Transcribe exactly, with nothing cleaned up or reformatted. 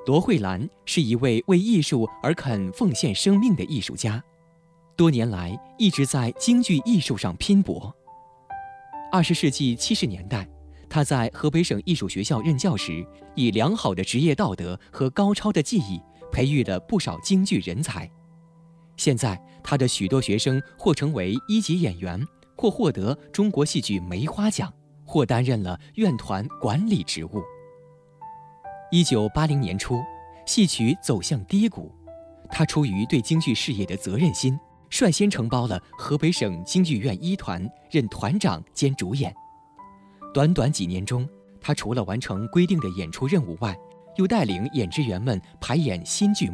罗慧兰是一位为艺术而肯奉献生命的艺术家，多年来一直在京剧艺术上拼搏。二十世纪七十年代，他在河北省艺术学校任教时，以良好的职业道德和高超的技艺，培育了不少京剧人才。现在，他的许多学生或成为一级演员，或获得中国戏剧梅花奖，或担任了院团管理职务。一九八零年初，戏曲走向低谷，他出于对京剧事业的责任心，率先承包了河北省京剧院一团，任团长兼主演。短短几年中，他除了完成规定的演出任务外，又带领演职员们排演新剧